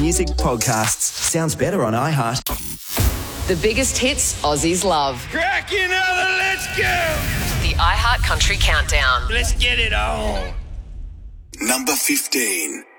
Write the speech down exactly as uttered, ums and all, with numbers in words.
music podcasts. Sounds better on iHeart. The biggest hits Aussies love. Crack another, let's go! The iHeart Country Countdown. Let's get it on. Number fifteen.